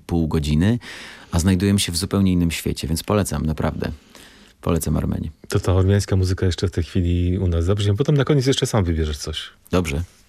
pół godziny, a znajdujemy się w zupełnie innym świecie, więc polecam, naprawdę. Polecam Armenię. To ta ormiańska muzyka jeszcze w tej chwili u nas zabrzmi. Potem na koniec jeszcze sam wybierzesz coś. Dobrze.